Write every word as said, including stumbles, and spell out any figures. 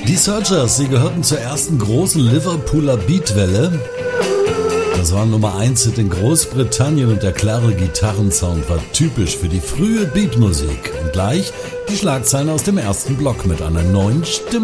Die Searchers, sie gehörten zur ersten großen Liverpooler Beatwelle. Das war Nummer eins Hit in Großbritannien und der klare Gitarrensound war typisch für die frühe Beatmusik. Und gleich die Schlagzeilen aus dem ersten Block mit einer neuen Stimme.